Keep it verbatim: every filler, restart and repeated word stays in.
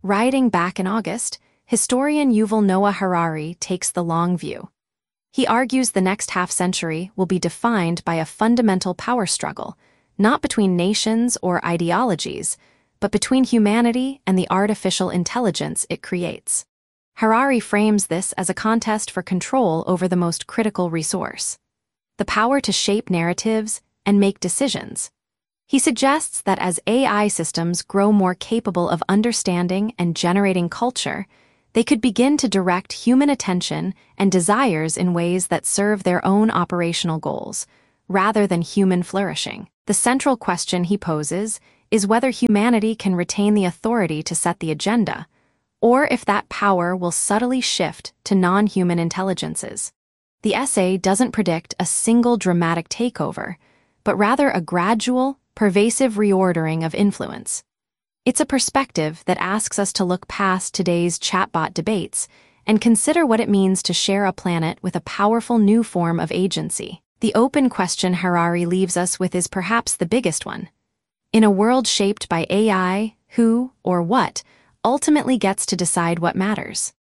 Writing back in August, historian Yuval Noah Harari takes the long view. He argues the next half-century will be defined by a fundamental power struggle, not between nations or ideologies, but between humanity and the artificial intelligence it creates. Harari frames this as a contest for control over the most critical resource, the power to shape narratives and make decisions. He suggests that as A I systems grow more capable of understanding and generating culture, they could begin to direct human attention and desires in ways that serve their own operational goals, rather than human flourishing. The central question he poses is whether humanity can retain the authority to set the agenda, or if that power will subtly shift to non-human intelligences. The essay doesn't predict a single dramatic takeover, but rather a gradual, pervasive reordering of influence. It's a perspective that asks us to look past today's chatbot debates and consider what it means to share a planet with a powerful new form of agency. The open question Harari leaves us with is perhaps the biggest one. In a world shaped by A I, who, or what, ultimately gets to decide what matters?